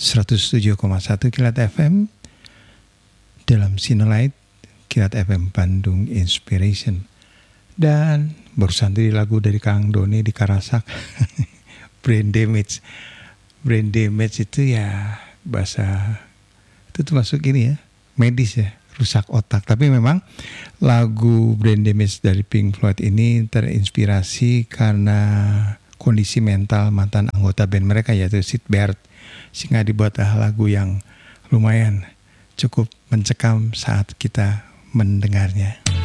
107,1 Kilat FM dalam Sinolite Kilat FM Bandung Inspiration. Dan barusan tadi lagu dari Kang Doni di Karasak. Brain damage. Brain damage itu ya bahasa itu termasuk ini ya, medis ya, rusak otak. Tapi memang lagu Brain Damage dari Pink Floyd ini terinspirasi karena kondisi mental mantan anggota band mereka yaitu Syd Barrett, sehingga dibuatlah lagu yang lumayan cukup mencekam saat kita mendengarnya.